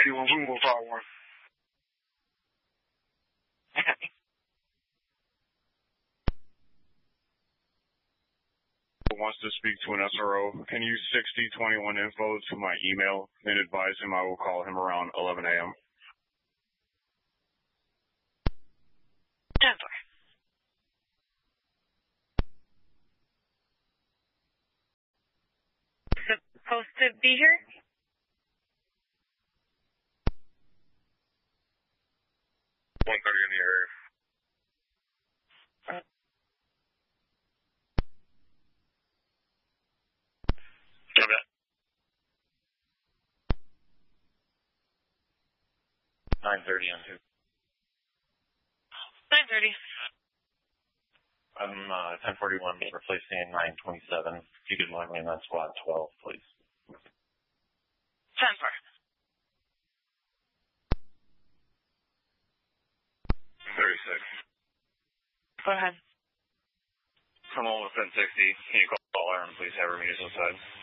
on Zoom 51. Wants to speak to an SRO, can use 6021 info to my email and advise him I will call him around 11 a.m. 10-4. Supposed to be here? In the area. Copy that. 9:30 on who? 9:30. I'm 1041 replacing 927. If you could line me in that squad 12, please. 10-4. 36. Go ahead. Come on with 1060. Can you call Aaron, please? Have her meet us outside.